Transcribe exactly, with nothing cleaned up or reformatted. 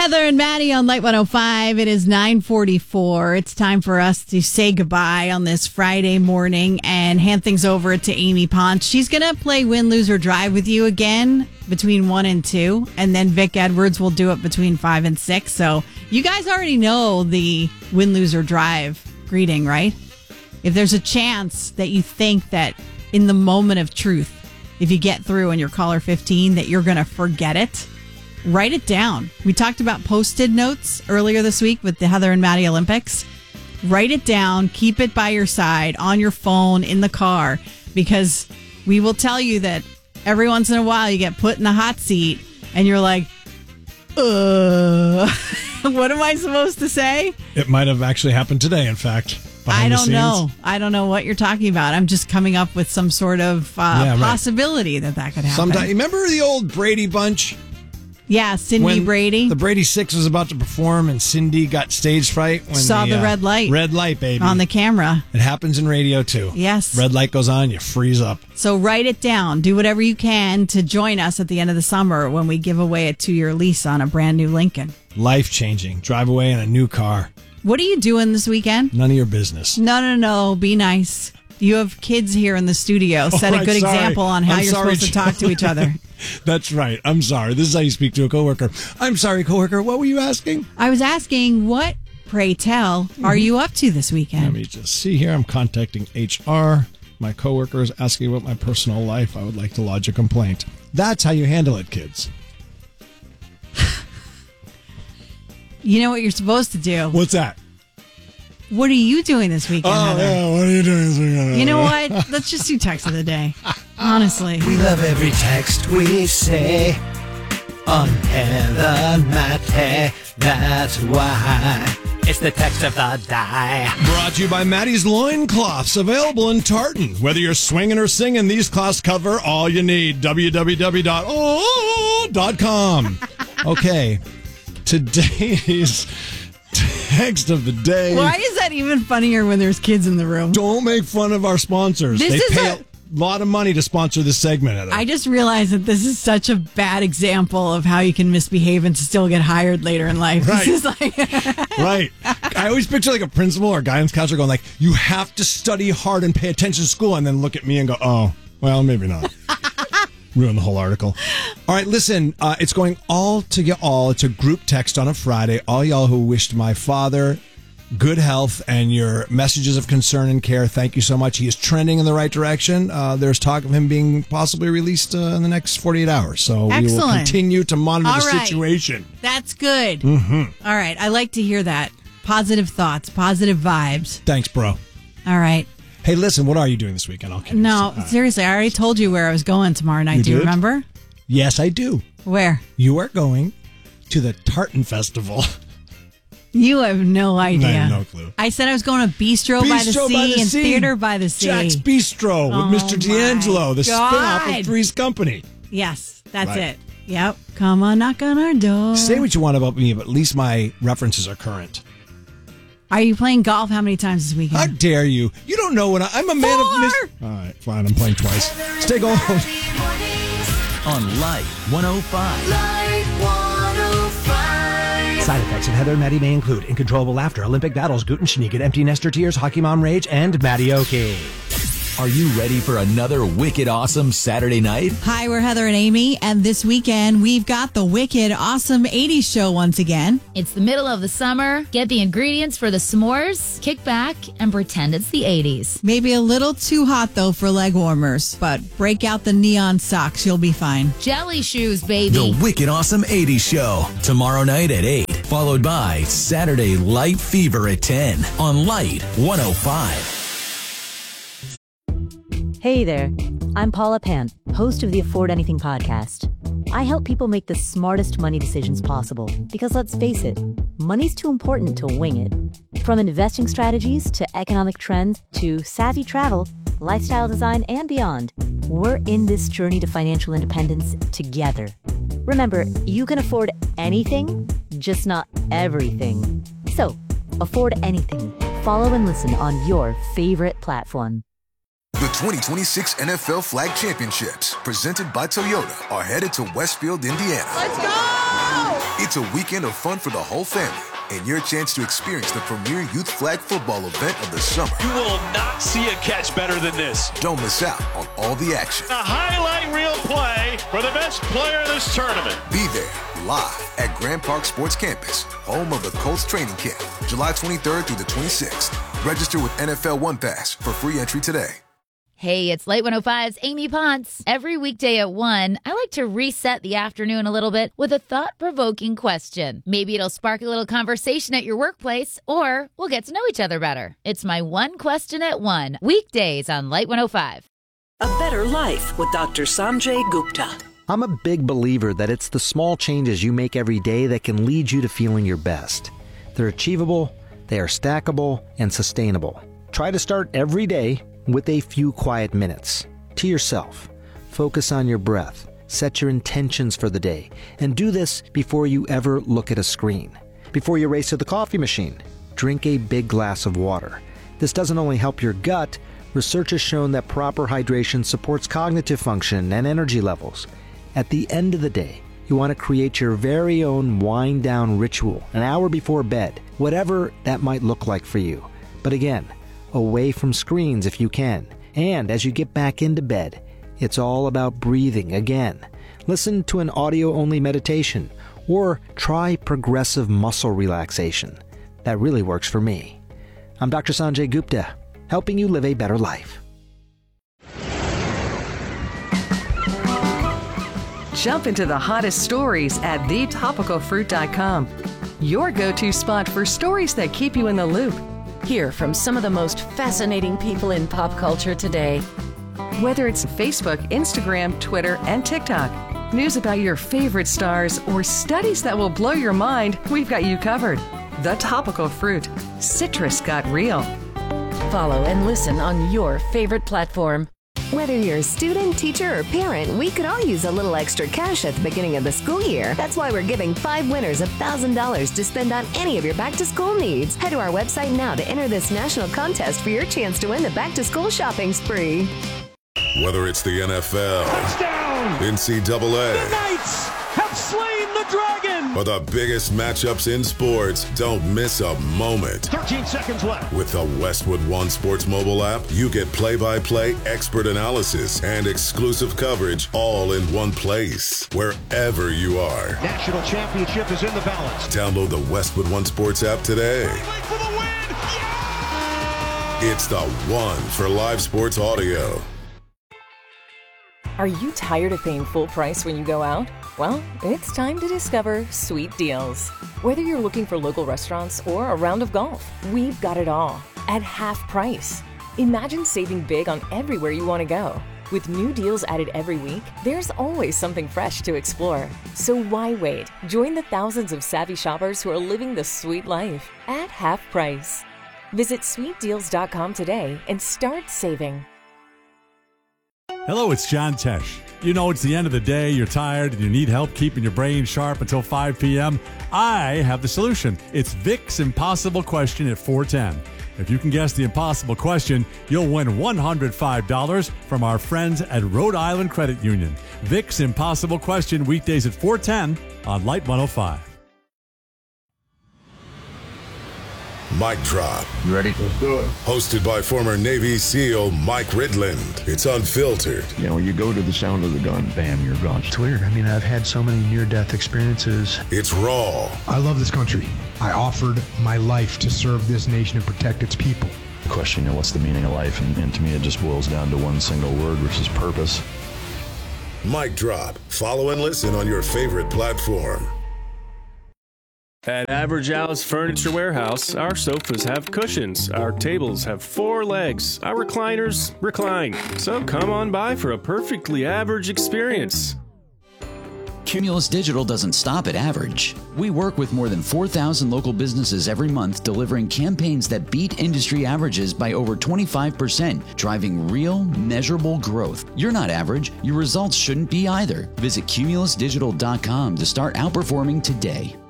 Heather and Maddie on Light one oh five. It is nine forty-four. It's time for us to say goodbye on this Friday morning and hand things over to Amy Ponce. She's going to play Win, Lose, or Drive with you again between one and two. And then Vic Edwards will do it between five and six. So you guys already know the Win, Lose, or Drive greeting, right? If there's a chance that you think that in the moment of truth, if you get through and you're caller fifteen, that you're going to forget it, write it down. We talked about Post-it notes earlier this week with the Heather and Maddie Olympics. Write it down. Keep it by your side, on your phone, in the car, because we will tell you that every once in a while you get put in the hot seat and you're like, uh, what am I supposed to say? It might have actually happened today, in fact. I don't know. I don't know what you're talking about. I'm just coming up with some sort of uh, yeah, right. possibility that that could happen. Sometimes, remember the old Brady bunch? Yeah, Cindy when Brady. The Brady Six was about to perform and Cindy got stage fright. When Saw the, the uh, red light. Red light, baby. On the camera. It happens in radio, too. Yes. Red light goes on, you freeze up. So write it down. Do whatever you can to join us at the end of the summer when we give away a two-year lease on a brand new Lincoln. Life-changing. Drive away in a new car. What are you doing this weekend? None of your business. No, no, no. Be nice. You have kids here in the studio. Set oh, a good sorry. example on how I'm you're sorry, supposed to talk to each other. That's right. I'm sorry. This is how you speak to a coworker. I'm sorry, coworker. What were you asking? I was asking, what, pray tell, are you up to this weekend? Let me just see here. I'm contacting H R. My coworker is asking about my personal life. I would like to lodge a complaint. That's how you handle it, kids. You know what you're supposed to do? What's that? What are you doing this weekend, Oh, Heather? yeah. What are you doing this weekend? You know what? Let's just do text of the day. Honestly. We love every text we say on Heather and Maddie. That's why it's the text of the day. Brought to you by Maddie's Loincloths, available in tartan. Whether you're swinging or singing, these cloths cover all you need. w w w dot com. Okay, today's text of the day. Why is that even funnier when there's kids in the room? Don't make fun of our sponsors. This they is pay a- a lot of money to sponsor this segment. Heather. I just realized that this is such a bad example of how you can misbehave and still get hired later in life. Right. This is like Right. I always picture like a principal or a guidance counselor going like, you have to study hard and pay attention to school, and then look at me and go, oh, well, maybe not. Ruin the whole article. All right, listen, uh, it's going all to you all. It's a group text on a Friday. All y'all who wished my father good health and your messages of concern and care, thank you so much. He is trending in the right direction. Uh, there's talk of him being possibly released uh, in the next forty-eight hours. So Excellent. we will continue to monitor All the right. situation. That's good. Mm-hmm. All right. I like to hear that. Positive thoughts, positive vibes. Thanks, bro. All right. Hey, listen, what are you doing this weekend? I'll kidding. No, Uh, seriously, I already told you where I was going tomorrow night. You Do you did? remember? Yes, I do. Where? You are going to the Tartan Festival. You have no idea. I have no clue. I said I was going to Bistro, by the Bistro Sea by the and Sea. Theater by the Sea. Jack's Bistro with Oh Mister D'Angelo, the my spin-off God. of Three's Company. Yes, that's Right. it. Yep. Come on, knock on our door. Say what you want about me, but at least my references are current. Are you playing golf how many times this weekend? How dare you? You don't know when I, I'm a man of... Mis- Four. All right, fine, I'm playing twice. Stay going. On Light one oh five. Light one oh five. Side effects of Heather and Maddie may include incontrollable laughter, Olympic battles, gluten schneeket, empty nester tears, hockey mom rage, and Maddie-oki. Are you ready for another wicked awesome Saturday night? Hi, we're Heather and Amy, and this weekend we've got the wicked awesome eighties show once again. It's the middle of the summer. Get the ingredients for the s'mores, kick back, and pretend it's the eighties. Maybe a little too hot, though, for leg warmers, but break out the neon socks. You'll be fine. Jelly shoes, baby. The Wicked Awesome eighties Show. Tomorrow night at eight. Followed by Saturday Light Fever at ten on Light one oh five. Hey there, I'm Paula Pant, host of the Afford Anything podcast. I help people make the smartest money decisions possible because, let's face it, money's too important to wing it. From investing strategies to economic trends to savvy travel, lifestyle design, and beyond, we're in this journey to financial independence together. Remember, you can afford anything, just not everything. So, afford anything. Follow and listen on your favorite platform. The twenty twenty-six N F L Flag Championships, presented by Toyota, are headed to Westfield, Indiana. Let's go! It's a weekend of fun for the whole family and your chance to experience the premier youth flag football event of the summer. You will not see a catch better than this. Don't miss out on all the action. A highlight reel play for the best player in this tournament. Be there live at Grand Park Sports Campus, home of the Colts training camp, July twenty-third through the twenty-sixth. Register with N F L One Pass for free entry today. Hey, it's Light one oh five's Amy Ponce. Every weekday at one, I like to reset the afternoon a little bit with a thought-provoking question. Maybe it'll spark a little conversation at your workplace, or we'll get to know each other better. It's my one question at one, weekdays on Light one oh five. A Better Life with Doctor Sanjay Gupta. I'm a big believer that it's the small changes you make every day that can lead you to feeling your best. They're achievable, they are stackable, and sustainable. Try to start every day with a few quiet minutes to yourself. Focus on your breath, set your intentions for the day, and do this before you ever look at a screen. Before you race to the coffee machine, drink a big glass of water. This doesn't only help your gut, research has shown that proper hydration supports cognitive function and energy levels. At the end of the day, you want to create your very own wind-down ritual an hour before bed, whatever that might look like for you. But again, away from screens if you can. And as you get back into bed, it's all about breathing again. Listen to an audio-only meditation or try progressive muscle relaxation. That really works for me. I'm Doctor Sanjay Gupta, helping you live a better life. Jump into the hottest stories at the topical fruit dot com. Your go-to spot for stories that keep you in the loop. Hear from some of the most fascinating people in pop culture today. Whether it's Facebook, Instagram, Twitter, and TikTok, news about your favorite stars, or studies that will blow your mind, we've got you covered. The Topical Fruit. Citrus got real. Follow and listen on your favorite platform. Whether you're a student, teacher, or parent, we could all use a little extra cash at the beginning of the school year. That's why we're giving five winners one thousand dollars to spend on any of your back-to-school needs. Head to our website now to enter this national contest for your chance to win the back-to-school shopping spree. Whether it's the N F L, touchdown, N C double A, the Knights have slain the dragon, or the biggest matchups in sports, don't miss a moment. thirteen seconds left. With the Westwood One Sports mobile app, you get play-by-play expert analysis and exclusive coverage all in one place, wherever you are. National championship is in the balance. Download the Westwood One Sports app today. For the win! Yeah! It's the one for live sports audio. Are you tired of paying full price when you go out? Well, it's time to discover Sweet Deals. Whether you're looking for local restaurants or a round of golf, we've got it all at half price. Imagine saving big on everywhere you want to go. With new deals added every week, there's always something fresh to explore. So why wait? Join the thousands of savvy shoppers who are living the sweet life at half price. Visit sweet deals dot com today and start saving. Hello, it's John Tesh. You know, it's the end of the day, you're tired, and you need help keeping your brain sharp until five p.m. I have the solution. It's Vic's Impossible Question at four ten. If you can guess the impossible question, you'll win one hundred five dollars from our friends at Rhode Island Credit Union. Vic's Impossible Question, weekdays at four ten on Light one oh five. Mic Drop. You ready? Let's do it. Hosted by former Navy SEAL Mike Ridland. It's unfiltered. You know, you go to the sound of the gun, bam, you're gone. It's weird. I mean, I've had so many near-death experiences. It's raw. I love this country. I offered my life to serve this nation and protect its people. Question, you know, what's the meaning of life? And, and to me, it just boils down to one single word, which is purpose. Mic Drop. Follow and listen on your favorite platform. At Average Al's Furniture Warehouse, our sofas have cushions, our tables have four legs, our recliners recline. So come on by for a perfectly average experience. Cumulus Digital doesn't stop at average. We work with more than four thousand local businesses every month, delivering campaigns that beat industry averages by over twenty-five percent, driving real, measurable growth. You're not average. Your results shouldn't be either. Visit cumulus digital dot com to start outperforming today.